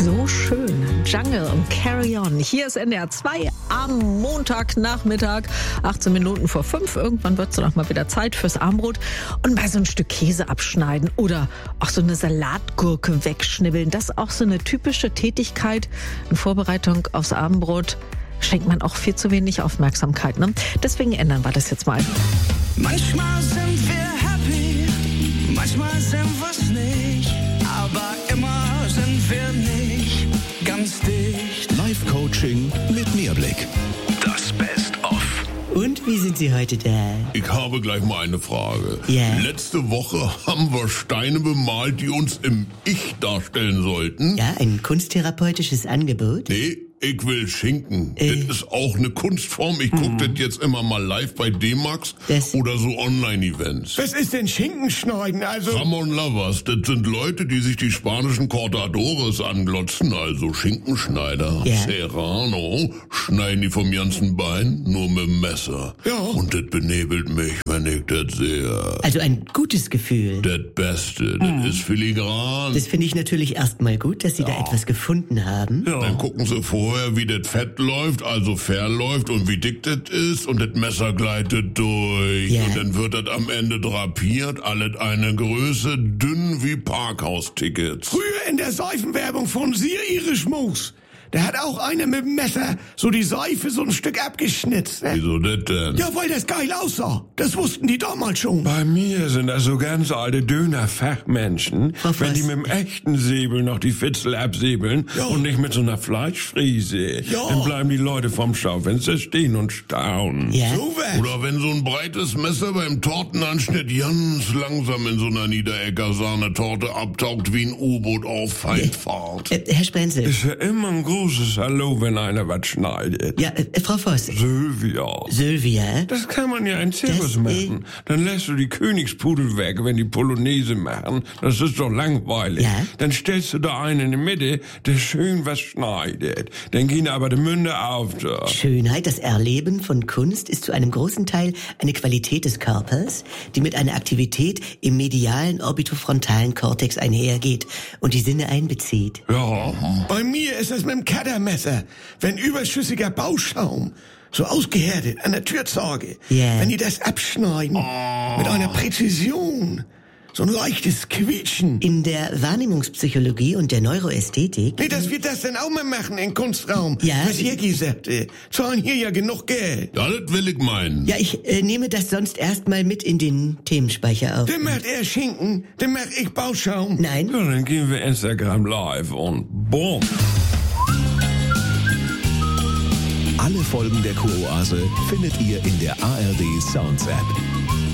So schön. Jungle und Carry On. Hier ist NDR 2 am Montagnachmittag, 18 Minuten vor 5. Irgendwann wird es dann auch mal wieder Zeit fürs Abendbrot. Und mal so ein Stück Käse abschneiden oder auch so eine Salatgurke wegschnibbeln. Das ist auch so eine typische Tätigkeit in Vorbereitung aufs Abendbrot. Schenkt man auch viel zu wenig Aufmerksamkeit, ne? Deswegen ändern wir das jetzt mal. Manchmal sind wir happy, manchmal sind wir's nicht, aber immer sind wir nicht ganz dicht. Live-Coaching mit Mehrblick. Das Best-of. Und wie sind Sie heute da? Ich habe gleich mal eine Frage. Ja. Letzte Woche haben wir Steine bemalt, die uns im Ich darstellen sollten. Ja, ein kunsttherapeutisches Angebot? Nee, ich will Schinken. Das ist auch eine Kunstform. Ich gucke das jetzt immer mal live bei D-Max oder so Online-Events. Was ist denn Schinkenschneiden? Also Ramon Lovers, das sind Leute, die sich die spanischen Cortadores anglotzen, also Schinkenschneider. Ja. Serrano schneiden die vom ganzen Bein nur mit dem Messer. Ja. Und das benebelt mich, wenn ich das sehe. Also ein gutes Gefühl. Das Beste, das ist filigran. Das finde ich natürlich erstmal gut, dass Sie da etwas gefunden haben. Dann gucken sie vorher, wie das Fett läuft, also verläuft und wie dick das ist und das Messer gleitet durch. Ja. Und dann wird das am Ende drapiert, alles eine Größe, dünn wie Parkhaustickets. früher in der Seifenwerbung von Sir Irish Moose. Da hat auch einer mit dem Messer so die Seife so ein Stück abgeschnitzt. Ne? Wieso das denn? Ja, weil das geil aussah. Das wussten die damals schon. Bei mir sind das so ganz alte Döner-Fachmenschen, Auf wenn was? die mit dem echten Säbel noch die Fitzel absäbeln Ja. und nicht mit so einer Fleischfriese. Ja. Dann bleiben die Leute vom Schaufenster stehen und staunen. Ja? So was. Oder wenn so ein breites Messer beim Tortenanschnitt ganz langsam in so einer Niederecker-Sahnetorte abtaucht wie ein U-Boot auf Feindfahrt. Herr Sprenzel. Ist ja immer ein großes Hallo, wenn einer was schneidet. Ja, Frau Voss. Sylvia. Sylvia? Das kann man ja in Zirkus Das, machen. Dann lässt du die Königspudel weg, wenn die Polonaise machen. Das ist doch langweilig. Ja. Dann stellst du da einen in die Mitte, der schön was schneidet. Dann gehen aber die Münde auf da. Schönheit, das Erleben von Kunst ist zu einem großen Teil eine Qualität des Körpers, die mit einer Aktivität im medialen orbitofrontalen Kortex einhergeht und die Sinne einbezieht. Ja. Bei mir ist es mit dem Cuttermesser. Wenn überschüssiger Bauschaum, so ausgehärtet an der Türzorge, Ja. wenn die das abschneiden, mit einer Präzision, so ein leichtes Quietschen. In der Wahrnehmungspsychologie und der Neuroästhetik. Nee, dass wir das dann auch mal machen in Kunstraum. Ja. Was Jackie sagte. Zahlen hier ja genug Geld. Ja, das will ich meinen. Ja, ich nehme das sonst erstmal mit in den Themenspeicher auf. Dann macht er Schinken, dann mach ich Bauschaum. Nein? Ja, dann gehen wir Instagram live und bumm. Alle Folgen der Kuroase findet ihr in der ARD Sounds App.